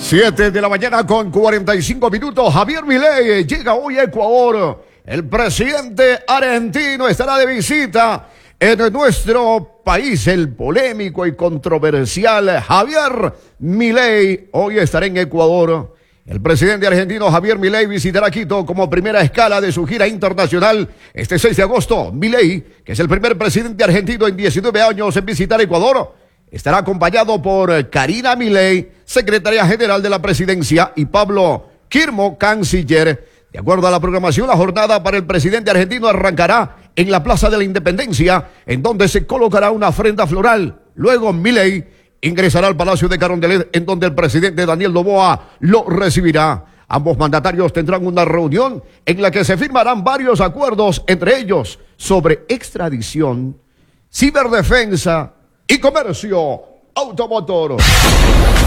7 de la mañana con 45 minutos. Javier Milei llega hoy a Ecuador. El presidente argentino estará de visita en nuestro país. El polémico y controversial Javier Milei hoy estará en Ecuador. El presidente argentino Javier Milei visitará Quito como primera escala de su gira internacional este 6 de agosto. Milei, que es el primer presidente argentino en 19 años en visitar Ecuador, estará acompañado por Karina Milei, secretaria general de la presidencia, y Pablo Quirmo, canciller. De acuerdo a la programación, la jornada para el presidente argentino arrancará en la Plaza de la Independencia, en donde se colocará una ofrenda floral. Luego Milei ingresará al Palacio de Carondelet, en donde el presidente Daniel Noboa lo recibirá. Ambos mandatarios tendrán una reunión en la que se firmarán varios acuerdos, entre ellos sobre extradición, ciberdefensa y comercio automotor.